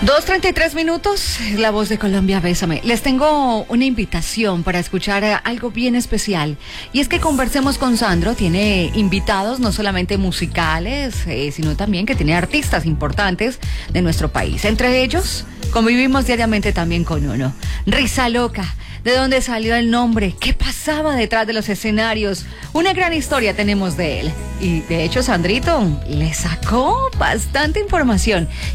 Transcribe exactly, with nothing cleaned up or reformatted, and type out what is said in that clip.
dos treinta y tres minutos, La Voz de Colombia, Bésame. Les tengo una invitación para escuchar algo bien especial. Y es que conversemos con Sandro. Tiene invitados no solamente musicales, eh, sino también que tiene artistas importantes de nuestro país. Entre ellos, convivimos diariamente también con uno. Risa Loca. ¿De dónde salió el nombre? ¿Qué pasaba detrás de los escenarios? Una gran historia tenemos de él. Y de hecho, Sandrito le sacó bastante información.